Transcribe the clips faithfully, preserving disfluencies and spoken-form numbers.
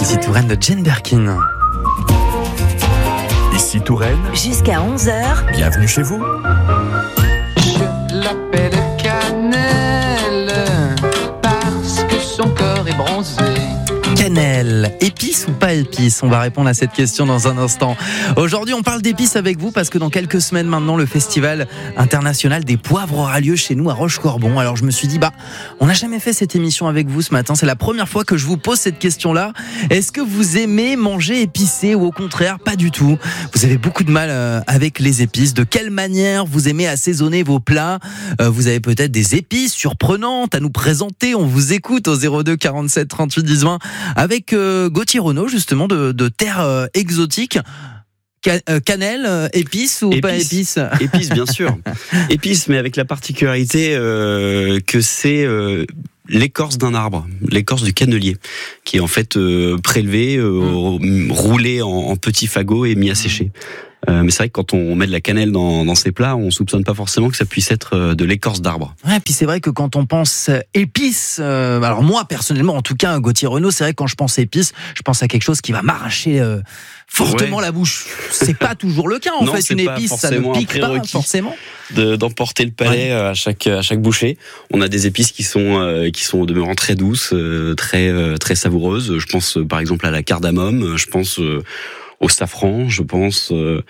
Ici Touraine de Jane Birkin. Ici Touraine. Jusqu'à onze heures. Bienvenue chez vous. Je l'appelle Cannelle parce que son corps est bronzé. Cannelle, épice ou pas épice? On va répondre à cette question dans un instant. Aujourd'hui, on parle d'épices avec vous parce que dans quelques semaines maintenant, le Festival international des poivres aura lieu chez nous à Rochecorbon. Alors je me suis dit, bah, on n'a jamais fait cette émission avec vous ce matin. C'est la première fois que je vous pose cette question-là. Est-ce que vous aimez manger épicé ou au contraire, pas du tout? Vous avez beaucoup de mal avec les épices. De quelle manière vous aimez assaisonner vos plats? Vous avez peut-être des épices surprenantes à nous présenter. On vous écoute au zéro deux quarante-sept trente-huit dix vingt. Avec euh, Gauthier Renaud, justement, de, de terre euh, exotique. Ca- euh, cannelle, euh, épice ou épice, pas épice? Épice, bien sûr. Épice, mais avec la particularité euh, que c'est euh, l'écorce d'un arbre, l'écorce du cannelier, qui est en fait euh, prélevée, euh, mmh. roulée en, en petits fagots et mis à sécher. Euh, mais c'est vrai que quand on met de la cannelle dans, dans ces plats, on soupçonne pas forcément que ça puisse être de l'écorce d'arbre. Ouais, puis c'est vrai que quand on pense épices, euh, alors moi personnellement, en tout cas, Gauthier Renaud, c'est vrai que quand je pense épices, je pense à quelque chose qui va m'arracher euh, fortement ouais. la bouche. C'est pas toujours le cas en non, fait. Une épice, ça ne pique pas forcément. De, d'emporter le palais ouais. à chaque à chaque bouchée. On a des épices qui sont euh, qui sont au demeurant très douces, euh, très euh, très savoureuses. Je pense euh, par exemple à la cardamome. Je pense euh, au safran, je pense euh,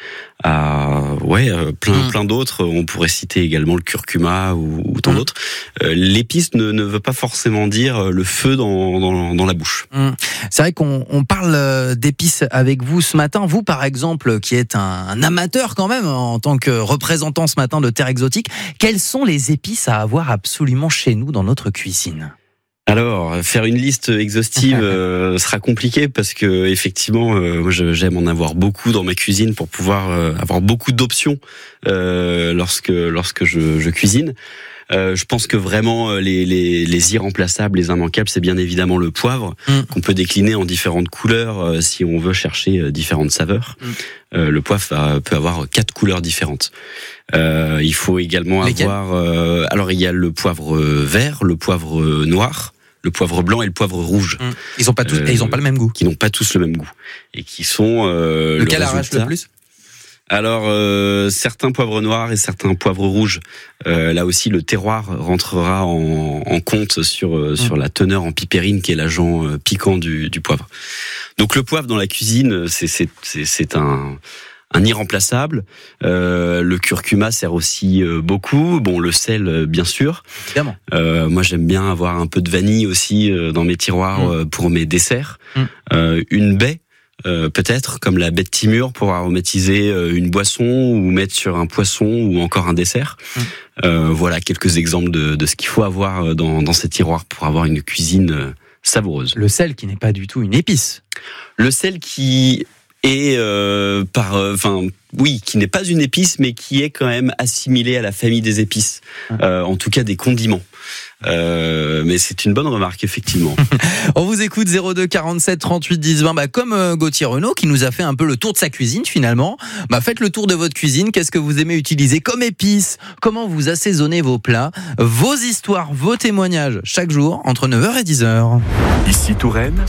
à ouais euh, plein mmh. plein d'autres. On pourrait citer également le curcuma ou, ou tant mmh. d'autres. Euh, l'épice ne, ne veut pas forcément dire le feu dans dans, dans la bouche. Mmh. C'est vrai qu'on on parle d'épices avec vous ce matin. Vous par exemple, qui êtes un, un amateur quand même en tant que représentant ce matin de terre exotique, quelles sont les épices à avoir absolument chez nous dans notre cuisine? Alors, faire une liste exhaustive euh, sera compliqué parce que effectivement, euh, moi j'aime en avoir beaucoup dans ma cuisine pour pouvoir euh, avoir beaucoup d'options euh, lorsque lorsque je, je cuisine. Euh, je pense que vraiment les, les, les irremplaçables, les immanquables, c'est bien évidemment le poivre mmh. qu'on peut décliner en différentes couleurs euh, si on veut chercher euh, différentes saveurs. Mmh. Euh, le poivre euh, peut avoir quatre couleurs différentes. Euh, il faut également Lesquelles avoir. Euh, alors il y a le poivre vert, le poivre noir, le poivre blanc et le poivre rouge. Mmh. Ils sont pas tous, euh, et ils ont pas le même goût. Qui n'ont pas tous le même goût et qui sont. Euh, Lequel le arrache le plus? Alors, euh, certains poivres noirs et certains poivres rouges. Euh, là aussi, le terroir rentrera en, en compte sur euh, mmh. sur la teneur en pipérine, qui est l'agent euh, piquant du, du poivre. Donc, le poivre dans la cuisine, c'est c'est c'est, c'est un un irremplaçable. Euh, le curcuma sert aussi euh, beaucoup. Bon, le sel, euh, bien sûr. Évidemment. Euh, moi, j'aime bien avoir un peu de vanille aussi euh, dans mes tiroirs mmh. euh, pour mes desserts. Mmh. Euh, une baie. Euh, peut-être comme la baie de Timur pour aromatiser euh, une boisson ou mettre sur un poisson ou encore un dessert. Mmh. Euh, voilà quelques exemples de, de ce qu'il faut avoir dans, dans ces tiroirs pour avoir une cuisine euh, savoureuse. Le sel qui n'est pas du tout une épice. Le sel qui est euh, par, enfin euh, oui, qui n'est pas une épice mais qui est quand même assimilé à la famille des épices, mmh. euh, en tout cas des condiments. Euh, mais c'est une bonne remarque, effectivement. On vous écoute zéro deux quarante-sept trente-huit dix vingt. Bah, comme euh, Gauthier Renaud qui nous a fait un peu le tour de sa cuisine finalement. Bah, faites le tour de votre cuisine. Qu'est-ce que vous aimez utiliser comme épices? Comment vous assaisonnez vos plats? Vos histoires, vos témoignages chaque jour entre neuf heures et dix heures. Ici Touraine.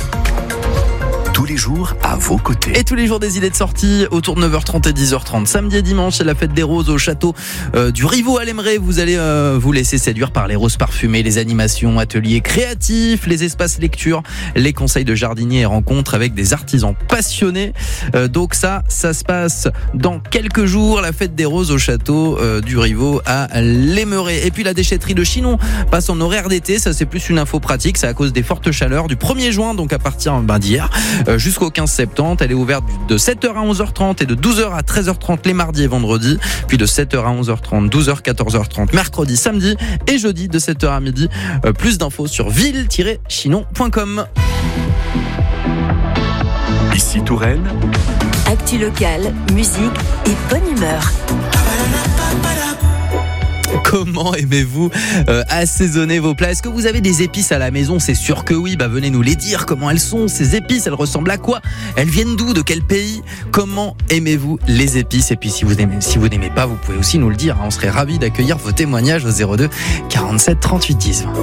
Tous les jours à vos côtés. Et tous les jours des idées de sortie autour de neuf heures trente et dix heures trente. Samedi et dimanche, c'est la fête des roses au château euh, du Rivaux à l'Aimerais. Vous allez euh, vous laisser séduire par les roses parfumées, les animations, ateliers créatifs, les espaces lecture, les conseils de jardiniers et rencontres avec des artisans passionnés. Euh, donc ça, ça se passe dans quelques jours. La fête des roses au château euh, du Rivaux à l'Aimerais. Et puis la déchetterie de Chinon passe en horaire d'été. Ça, c'est plus une info pratique. C'est à cause des fortes chaleurs du premier juin, donc à partir ben, d'hier. Jusqu'au quinze septembre, elle est ouverte de sept heures à onze heures trente et de douze heures à treize heures trente les mardis et vendredis, puis de sept heures à onze heures trente, douze heures, quatorze heures trente mercredi, samedi et jeudi de sept heures à midi. Euh, plus d'infos sur ville tiret chinon point com. Ici Touraine. Actu locale, musique et bonne humeur. Comment aimez-vous euh, assaisonner vos plats? Est-ce que vous avez des épices à la maison? C'est sûr que oui, bah venez nous les dire. Comment elles sont, ces épices? Elles ressemblent à quoi? Elles viennent d'où? De quel pays? Comment aimez-vous les épices? Et puis si vous aimez, si vous n'aimez pas, vous pouvez aussi nous le dire. On serait ravis d'accueillir vos témoignages au zéro deux quarante-sept trente-huit dix vingt.